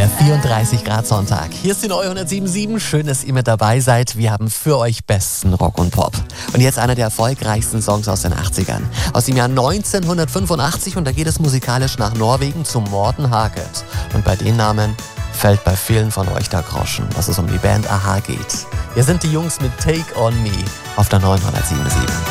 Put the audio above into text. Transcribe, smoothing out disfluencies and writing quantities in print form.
34 Grad Sonntag. Hier ist die neue 107.7. Schön, dass ihr mit dabei seid. Wir haben für euch besten Rock und Pop. Und jetzt einer der erfolgreichsten Songs aus den 80ern. Aus dem Jahr 1985 und da geht es musikalisch nach Norwegen zu Morten Harket. Und bei den Namen fällt bei vielen von euch der Groschen, dass es um die Band a-ha geht. Hier sind die Jungs mit Take on Me auf der neuen 107.7.